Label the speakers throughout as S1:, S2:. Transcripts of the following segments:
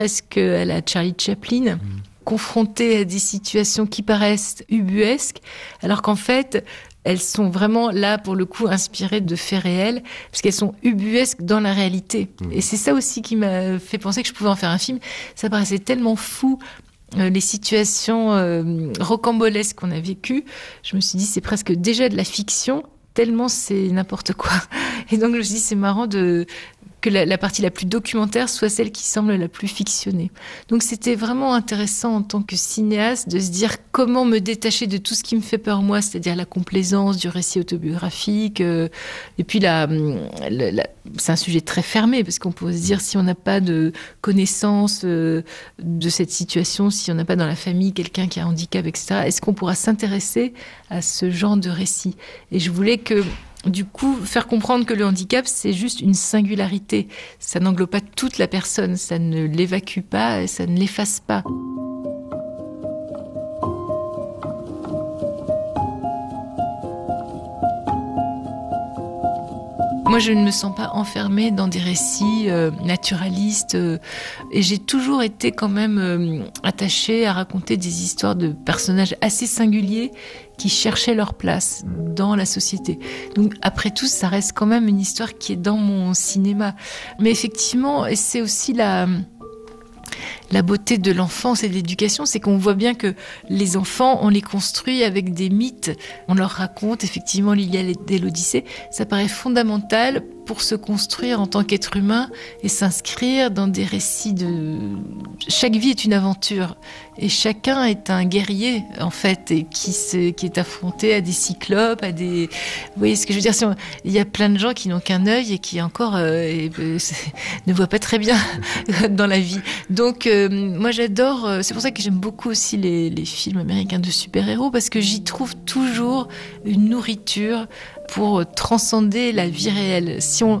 S1: presque à la Charlie Chaplin, confrontée à des situations qui paraissent ubuesques, alors qu'en fait, elles sont vraiment là, pour le coup, inspirées de faits réels, parce qu'elles sont ubuesques dans la réalité. Et c'est ça aussi qui m'a fait penser que je pouvais en faire un film. Ça paraissait tellement fou, les situations rocambolesques qu'on a vécues. Je me suis dit, c'est presque déjà de la fiction, tellement c'est n'importe quoi. Et donc, je me suis dit, c'est marrant que la partie la plus documentaire soit celle qui semble la plus fictionnée. Donc c'était vraiment intéressant en tant que cinéaste de se dire comment me détacher de tout ce qui me fait peur moi, c'est-à-dire la complaisance du récit autobiographique. Et puis c'est un sujet très fermé, parce qu'on peut se dire, si on n'a pas de connaissance de cette situation, si on n'a pas dans la famille quelqu'un qui a un handicap, etc., est-ce qu'on pourra s'intéresser à ce genre de récit ? Et je voulais que, du coup, faire comprendre que le handicap, c'est juste une singularité. Ça n'englobe pas toute la personne, ça ne l'évacue pas, ça ne l'efface pas. Moi, je ne me sens pas enfermée dans des récits naturalistes. Et j'ai toujours été quand même attachée à raconter des histoires de personnages assez singuliers qui cherchaient leur place dans la société. Donc, après tout, ça reste quand même une histoire qui est dans mon cinéma. Mais effectivement, et c'est aussi la beauté de l'enfance et de l'éducation, c'est qu'on voit bien que les enfants, on les construit avec des mythes. On leur raconte effectivement l'Iliade et l'Odyssée. Ça paraît fondamental pour se construire en tant qu'être humain et s'inscrire dans des récits de... Chaque vie est une aventure et chacun est un guerrier, en fait, et qui est affronté à des cyclopes, à des... Vous voyez ce que je veux dire ? Il y a plein de gens qui n'ont qu'un œil et qui encore ne voient pas très bien dans la vie. Donc, moi j'adore, c'est pour ça que j'aime beaucoup aussi les films américains de super-héros, parce que j'y trouve toujours une nourriture pour transcender la vie réelle.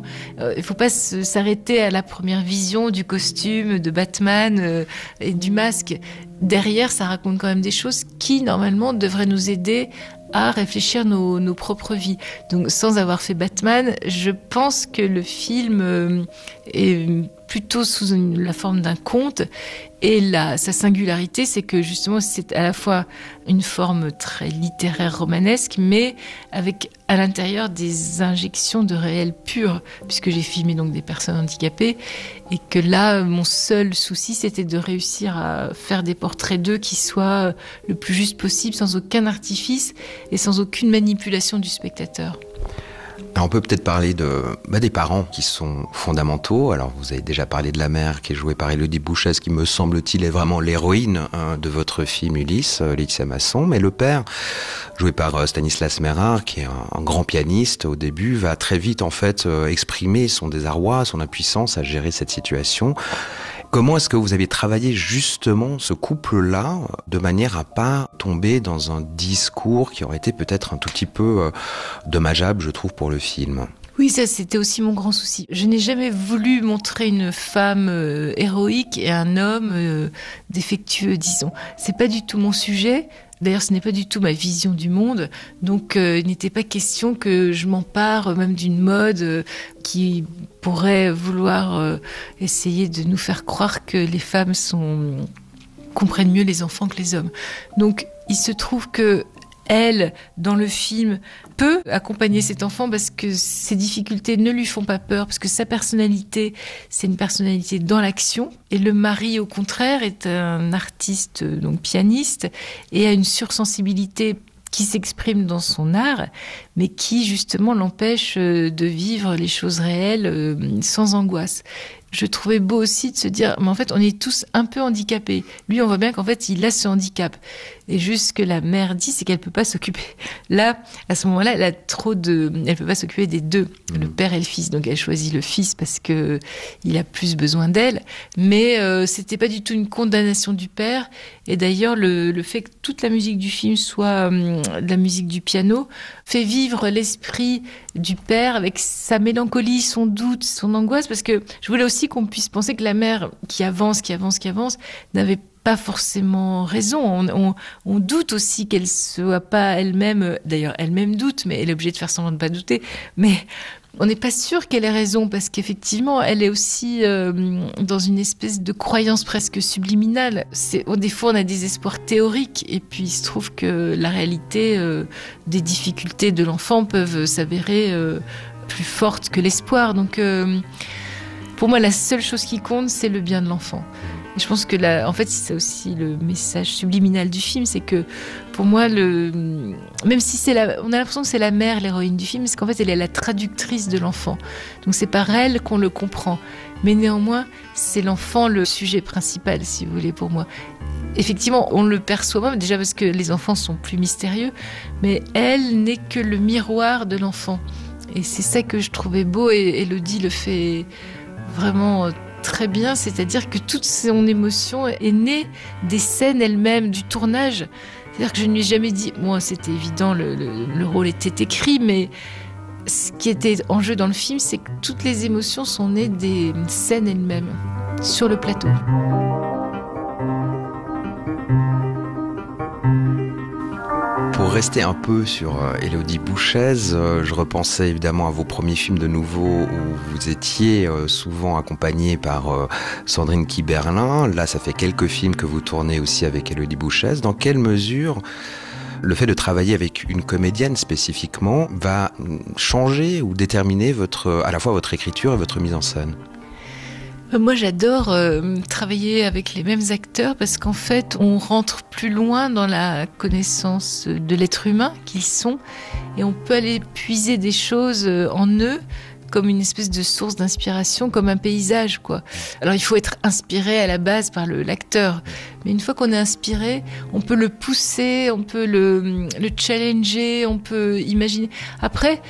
S1: Il faut pas s'arrêter à la première vision du costume de Batman et du masque. Derrière, ça raconte quand même des choses qui, normalement, devraient nous aider à réfléchir nos propres vies. Donc, sans avoir fait Batman, je pense que le film est plutôt sous la forme d'un conte. Et sa singularité, c'est que justement, c'est à la fois une forme très littéraire romanesque, mais avec à l'intérieur des injections de réel pur, puisque j'ai filmé donc des personnes handicapées, et que là, mon seul souci, c'était de réussir à faire des portraits d'eux qui soient le plus juste possible, sans aucun artifice et sans aucune manipulation du spectateur.
S2: Alors on peut peut-être parler des parents qui sont fondamentaux. Alors vous avez déjà parlé de la mère qui est jouée par Élodie Bouchès, qui me semble-t-il est vraiment l'héroïne de votre film Ulysse, Laetitia Masson. Mais le père, joué par Stanislas Merard, qui est un grand pianiste au début, va très vite en fait exprimer son désarroi, son impuissance à gérer cette situation. Comment est-ce que vous avez travaillé justement ce couple-là de manière à pas tomber dans un discours qui aurait été peut-être un tout petit peu dommageable, je trouve, pour le film ?
S1: Oui, ça c'était aussi mon grand souci. Je n'ai jamais voulu montrer une femme héroïque et un homme défectueux, disons. C'est pas du tout mon sujet. D'ailleurs, ce n'est pas du tout ma vision du monde. Donc, il n'était pas question que je m'empare même d'une mode qui pourrait vouloir essayer de nous faire croire que les femmes comprennent mieux les enfants que les hommes. Donc, il se trouve que elle, dans le film, peut accompagner cet enfant parce que ses difficultés ne lui font pas peur, parce que sa personnalité, c'est une personnalité dans l'action. Et le mari, au contraire, est un artiste, donc pianiste, et a une sursensibilité qui s'exprime dans son art, mais qui, justement, l'empêche de vivre les choses réelles sans angoisse. Je trouvais beau aussi de se dire, mais en fait, on est tous un peu handicapés. Lui, on voit bien qu'en fait, il a ce handicap. Et juste ce que la mère dit, c'est qu'elle peut pas s'occuper. Là, à ce moment-là, elle peut pas s'occuper des deux, le père et le fils. Donc, elle choisit le fils parce que il a plus besoin d'elle. Mais c'était pas du tout une condamnation du père. Et d'ailleurs, le fait que toute la musique du film soit de la musique du piano fait vivre l'esprit du père avec sa mélancolie, son doute, son angoisse, parce que je voulais aussi qu'on puisse penser que la mère qui avance, n'avait pas forcément raison. On doute aussi qu'elle soit pas elle-même, d'ailleurs elle-même doute, mais elle est obligée de faire semblant de pas douter. Mais On n'est pas sûr qu'elle ait raison, parce qu'effectivement, elle est aussi dans une espèce de croyance presque subliminale. Des fois, on a des espoirs théoriques, et puis il se trouve que la réalité des difficultés de l'enfant peuvent s'avérer plus fortes que l'espoir. Donc, pour moi, la seule chose qui compte, c'est le bien de l'enfant. Et je pense que en fait, c'est aussi le message subliminal du film, c'est que pour moi, même si on a l'impression que c'est la mère l'héroïne du film, c'est qu'en fait, elle est la traductrice de l'enfant. Donc c'est par elle qu'on le comprend. Mais néanmoins, c'est l'enfant le sujet principal, si vous voulez, pour moi. Effectivement, on le perçoit moins, déjà parce que les enfants sont plus mystérieux, mais elle n'est que le miroir de l'enfant. Et c'est ça que je trouvais beau, et Élodie le fait vraiment très bien, c'est-à-dire que toute son émotion est née des scènes elles-mêmes, du tournage. C'est-à-dire que je ne lui ai jamais dit, moi c'était évident, le rôle était écrit, mais ce qui était en jeu dans le film, c'est que toutes les émotions sont nées des scènes elles-mêmes, sur le plateau.
S2: Pour rester un peu sur Élodie Bouchez, je repensais évidemment à vos premiers films de nouveau où vous étiez souvent accompagnée par Sandrine Kiberlin. Là, ça fait quelques films que vous tournez aussi avec Élodie Bouchez. Dans quelle mesure le fait de travailler avec une comédienne spécifiquement va changer ou déterminer à la fois votre écriture et votre mise en scène ?
S1: Moi, j'adore travailler avec les mêmes acteurs parce qu'en fait, on rentre plus loin dans la connaissance de l'être humain qu'ils sont et on peut aller puiser des choses en eux comme une espèce de source d'inspiration, comme un paysage, quoi. Alors, il faut être inspiré à la base par l'acteur. Mais une fois qu'on est inspiré, on peut le pousser, on peut le challenger, on peut imaginer. Après,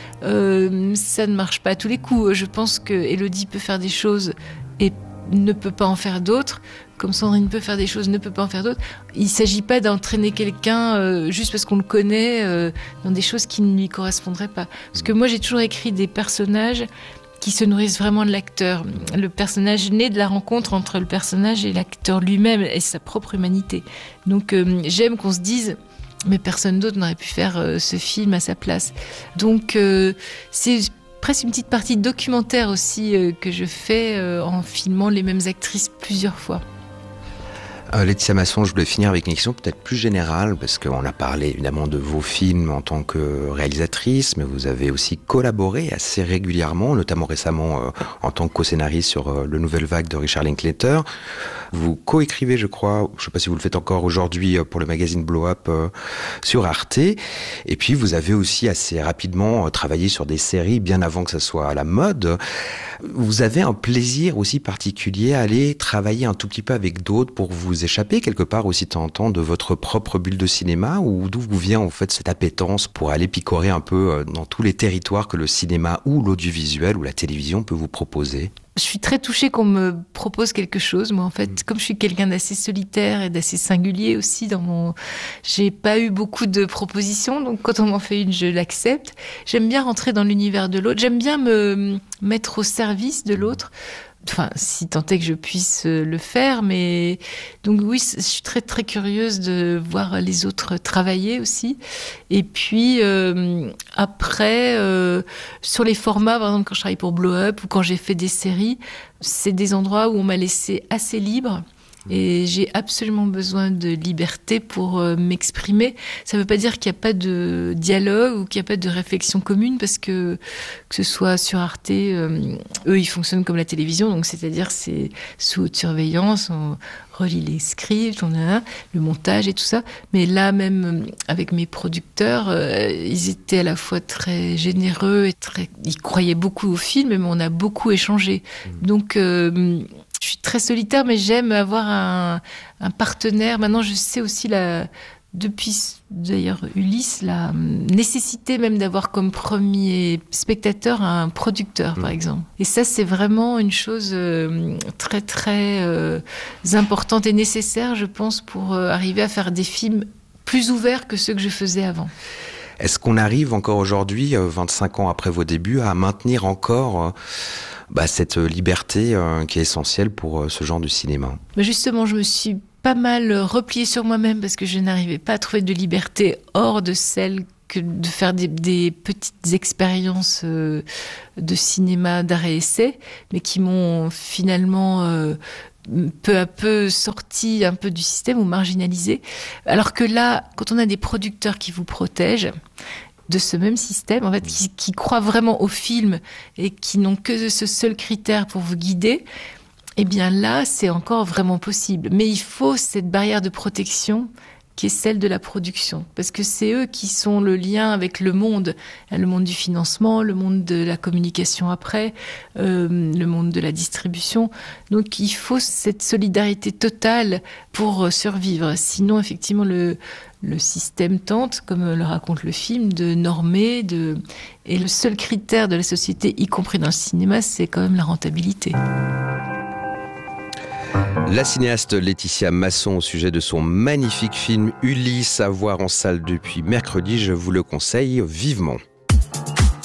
S1: ça ne marche pas à tous les coups. Je pense que Élodie peut faire des choses et ne peut pas en faire d'autres, comme Sandrine peut faire des choses, ne peut pas en faire d'autres. Il ne s'agit pas d'entraîner quelqu'un juste parce qu'on le connaît dans des choses qui ne lui correspondraient pas. Parce que moi, j'ai toujours écrit des personnages qui se nourrissent vraiment de l'acteur. Le personnage naît de la rencontre entre le personnage et l'acteur lui-même et sa propre humanité. Donc, j'aime qu'on se dise... mais personne d'autre n'aurait pu faire ce film à sa place. Donc, c'est presque une petite partie documentaire aussi que je fais en filmant les mêmes actrices plusieurs fois.
S2: Laetitia Masson, je voulais finir avec une question peut-être plus générale, parce qu'on a parlé évidemment de vos films en tant que réalisatrice, mais vous avez aussi collaboré assez régulièrement, notamment récemment en tant que co-scénariste sur Le Nouvelle Vague de Richard Linklater. Vous co-écrivez, je crois, je ne sais pas si vous le faites encore aujourd'hui pour le magazine Blow Up sur Arte. Et puis vous avez aussi assez rapidement travaillé sur des séries bien avant que ça soit à la mode. Vous avez un plaisir aussi particulier à aller travailler un tout petit peu avec d'autres pour vous échapper quelque part aussi de temps en temps de votre propre bulle de cinéma, ou d'où vous vient en fait cette appétence pour aller picorer un peu dans tous les territoires que le cinéma ou l'audiovisuel ou la télévision peut vous proposer?
S1: Je suis très touchée qu'on me propose quelque chose. Moi, en fait, comme je suis quelqu'un d'assez solitaire et d'assez singulier aussi j'ai pas eu beaucoup de propositions. Donc, quand on m'en fait une, je l'accepte. J'aime bien rentrer dans l'univers de l'autre. J'aime bien me mettre au service de l'autre. Enfin, si tant est que je puisse le faire, mais donc oui, je suis très très curieuse de voir les autres travailler aussi. Et puis après, sur les formats, par exemple quand je travaille pour Blow Up ou quand j'ai fait des séries, c'est des endroits où on m'a laissé assez libre. Et j'ai absolument besoin de liberté pour m'exprimer. Ça ne veut pas dire qu'il n'y a pas de dialogue ou qu'il n'y a pas de réflexion commune, parce que ce soit sur Arte, eux, ils fonctionnent comme la télévision, donc c'est-à-dire c'est sous haute surveillance, on relit les scripts, on a le montage et tout ça. Mais là, même avec mes producteurs, ils étaient à la fois très généreux et ils croyaient beaucoup au film, mais on a beaucoup échangé. Donc... je suis très solitaire, mais j'aime avoir un partenaire. Maintenant, je sais aussi, depuis d'ailleurs Ulysse, la nécessité même d'avoir comme premier spectateur un producteur, par exemple. Et ça, c'est vraiment une chose très, très importante et nécessaire, je pense, pour arriver à faire des films plus ouverts que ceux que je faisais avant.
S2: Est-ce qu'on arrive encore aujourd'hui, 25 ans après vos débuts, à maintenir encore... cette liberté qui est essentielle pour ce genre de cinéma?
S1: Justement, je me suis pas mal repliée sur moi-même parce que je n'arrivais pas à trouver de liberté hors de celle que de faire des petites expériences de cinéma d'arrêt-essai, mais qui m'ont finalement peu à peu sorti un peu du système ou marginalisé. Alors que là, quand on a des producteurs qui vous protègent de ce même système, en fait, qui croient vraiment au film et qui n'ont que ce seul critère pour vous guider, eh bien là, c'est encore vraiment possible. Mais il faut cette barrière de protection qui est celle de la production. Parce que c'est eux qui sont le lien avec le monde du financement, le monde de la communication après, le monde de la distribution. Donc il faut cette solidarité totale pour survivre. Sinon, effectivement, le système tente, comme le raconte le film, de normer, et le seul critère de la société, y compris dans le cinéma, c'est quand même la rentabilité.
S2: La cinéaste Laetitia Masson au sujet de son magnifique film Ulysse, à voir en salle depuis mercredi, je vous le conseille vivement.